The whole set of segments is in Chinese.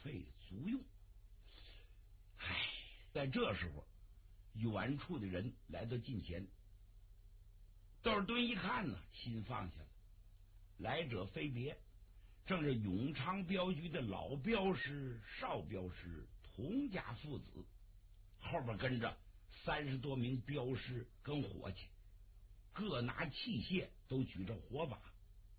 费足用。在这时候，远处的人来到近前，窦尔敦一看呢，心放下了。来者非别，正是永昌镖局的老镖师、少镖师童家父子，后边跟着30多名镖师跟伙计，各拿器械，都举着火把。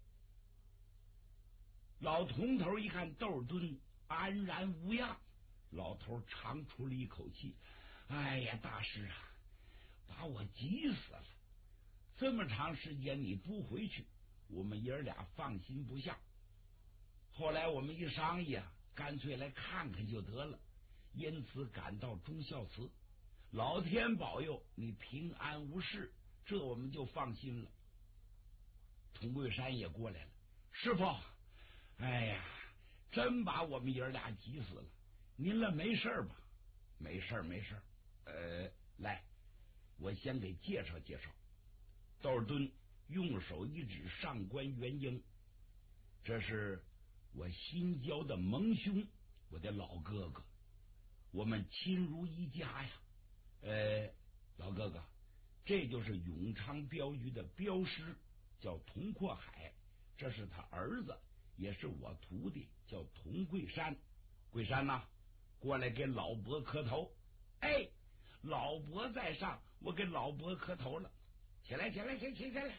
老童头一看窦尔敦安然无恙，老头长出了一口气：“哎呀，大师啊，把我急死了！这么长时间你不回去，我们爷俩放心不下。后来我们一商议啊，干脆来看看就得了，因此赶到忠孝祠。老天保佑你平安无事，这我们就放心了。”童桂山也过来了：“师傅，哎呀，真把我们爷俩急死了，您了没事吧？”“没事没事。来，我先给介绍介绍。”窦尔敦用手一指上官元英：“这是我新交的盟兄，我的老哥哥，我们亲如一家呀。老哥哥，这就是永昌镖局的镖师，叫童阔海，这是他儿子，也是我徒弟，叫童桂山。桂山呐，过来给老伯磕头。”“哎，老伯在上，我给老伯磕头了。起来起来起来！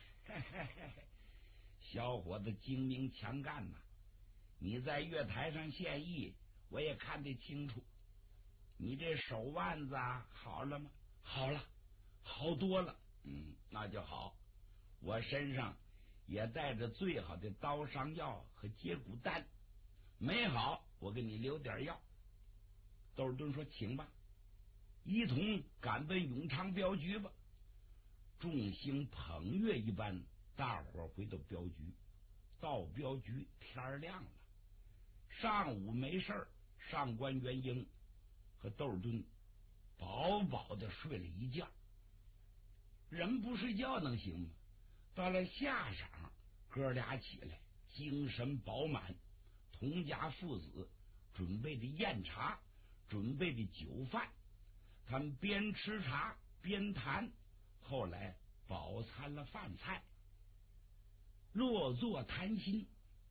小伙子精明强干呐，你在月台上献艺，我也看得清楚。你这手腕子好了吗？”“好了，好多了。”“那就好。我身上也带着最好的刀伤药和接骨丹，没好我给你留点药。”窦尔敦说：“请吧，一同赶奔永昌镖局吧。”众星捧月一般，大伙回到镖局。到镖局天亮了，上午没事，上官元英和窦尔敦饱饱的睡了一觉。人不睡觉能行吗？到了下晌，哥俩起来精神饱满，童家父子准备的宴茶，准备的酒饭，他们边吃茶边谈，后来饱餐了饭菜，落座谈心。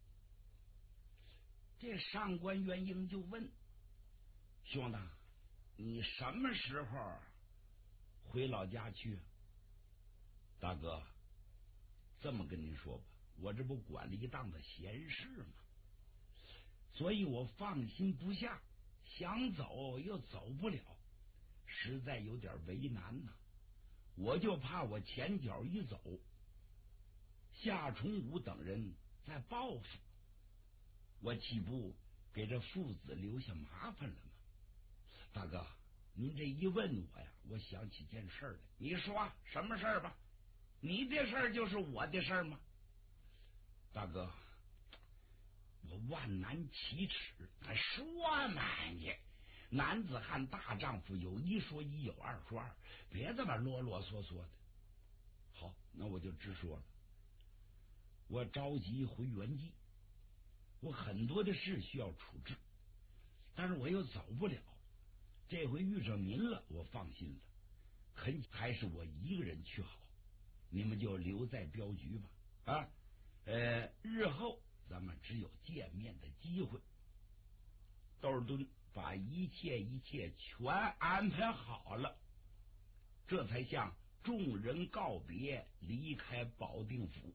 这上官元英就问：“兄弟，你什么时候回老家去啊？”“大哥，这么跟您说吧，我这不管了一档子闲事吗？所以我放心不下，想走又走不了，实在有点为难呐。我就怕我前脚一走，夏崇武等人在报复，我岂不给这父子留下麻烦了吗？”“大哥，您这一问我呀，我想起件事来。”“你说什么事吧？你的事儿就是我的事儿吗？”“大哥，我万难启齿。”“说嘛你，男子汉大丈夫，有一说一，有二说二，别这么啰啰嗦嗦的。”“好，那我就直说了。我着急回原籍，我很多的事需要处置，但是我又走不了。这回遇上您了，我放心了，还是我一个人去好。你们就留在镖局吧。日后咱们只有见面的机会。”窦尔敦把一切全安排好了，这才向众人告别，离开保定府。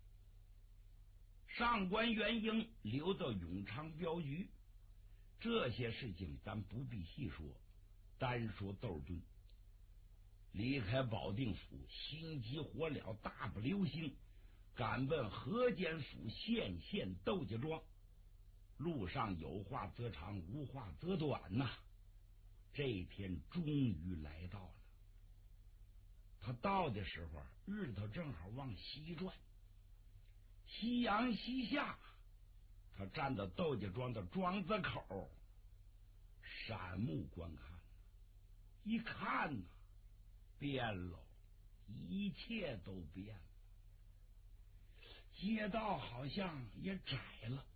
上官元英留到永昌镖局，这些事情咱不必细说，单说窦尔敦离开保定府，心急火燎，大步流星，赶奔河间府县窦家庄。路上有话则长，无话则短呐。这一天终于来到了。他到的时候，日头正好往西转，夕阳西下。他站到窦家庄的庄子口，闪目观看，一看呢，变了，一切都变了。街道好像也窄了，